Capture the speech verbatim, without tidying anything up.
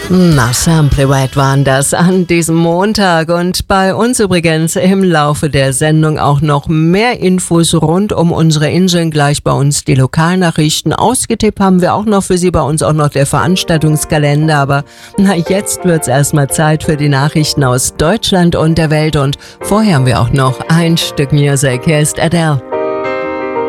Na, Samplewide waren das an diesem Montag und bei uns übrigens im Laufe der Sendung auch noch mehr Infos rund um unsere Inseln. Gleich bei uns die Lokalnachrichten. Ausgetippt haben wir auch noch für Sie, bei uns auch noch der Veranstaltungskalender. Aber na, jetzt wird's erstmal Zeit für die Nachrichten aus Deutschland und der Welt und vorher haben wir auch noch ein Stück Musik. Hier ist Adele.